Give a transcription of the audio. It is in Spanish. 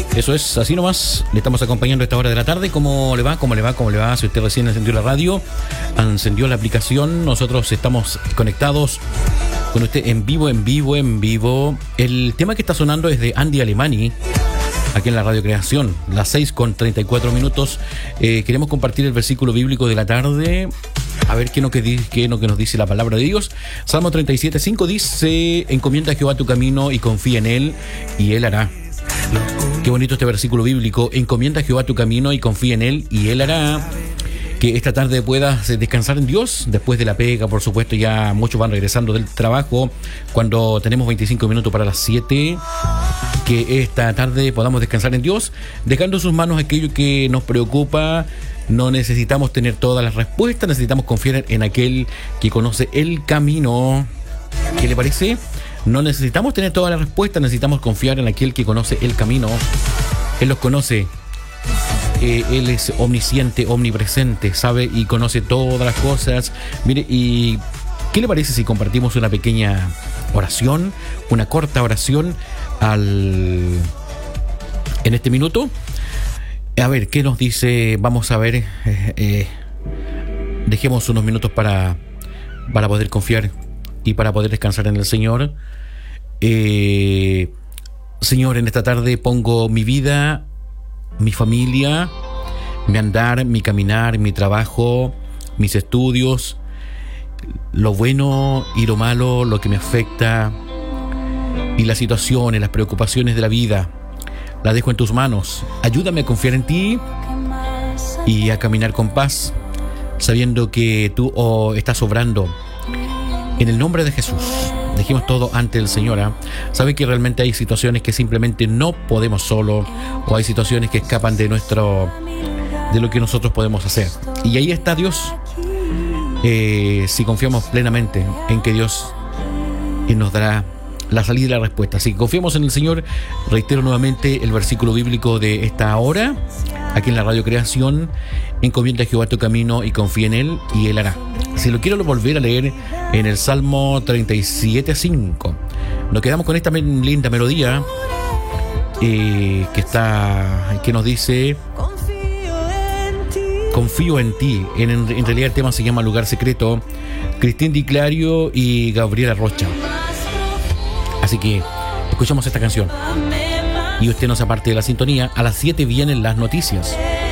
Eso es, así nomás. Le estamos acompañando a esta hora de la tarde. ¿Cómo le va? ¿Cómo le va? ¿Cómo le va? Si usted recién encendió la radio, encendió la aplicación, nosotros estamos conectados con usted en vivo. El tema que está sonando es de Andy Alemany, aquí en la Radio Creación, las 6:34. Queremos compartir el versículo bíblico de la tarde. A ver qué es lo que nos dice la palabra de Dios. Salmo 37:5 dice: encomienda a Jehová tu camino y confía en Él, y Él hará. Qué bonito este versículo bíblico. Encomienda a Jehová tu camino y confía en Él, y Él hará. Que esta tarde puedas descansar en Dios después de la pega, por supuesto. Ya muchos van regresando del trabajo cuando tenemos 25 minutos para las 7. Que esta tarde podamos descansar en Dios, dejando en sus manos aquello que nos preocupa. No necesitamos tener todas las respuestas, necesitamos confiar en aquel que conoce el camino. ¿Qué le parece? No necesitamos tener todas las respuestas, necesitamos confiar en aquel que conoce el camino. Él los conoce. Él es omnisciente, omnipresente, sabe y conoce todas las cosas. Mire, ¿y qué le parece si compartimos una pequeña oración, una corta oración en este minuto? A ver, ¿qué nos dice? Vamos a ver. Dejemos unos minutos para poder confiar y para poder descansar en el Señor. Señor, en esta tarde pongo mi vida, mi familia, mi andar, mi caminar, mi trabajo, mis estudios, lo bueno y lo malo, lo que me afecta, y las situaciones, las preocupaciones de la vida, las dejo en tus manos. Ayúdame a confiar en ti y a caminar con paz, sabiendo que tú estás obrando. En el nombre de Jesús, dejemos todo ante el Señor. Sabe que realmente hay situaciones que simplemente no podemos solo, o hay situaciones que escapan de lo que nosotros podemos hacer. Y ahí está Dios. Si confiamos plenamente en que Dios nos dará la salida y la respuesta. Si confiamos en el Señor, reitero nuevamente el versículo bíblico de esta hora, aquí en la Radio Creación: encomienda a Jehová tu camino y confía en Él, y Él hará. Si lo quiero volver a leer, en el Salmo 37:5. Nos quedamos con esta linda melodía que nos dice: confío en ti. En realidad el tema se llama Lugar Secreto. Cristín Di Clario y Gabriela Rocha. Así que escuchamos esta canción y usted no se aparte de la sintonía. A las 7 vienen las noticias.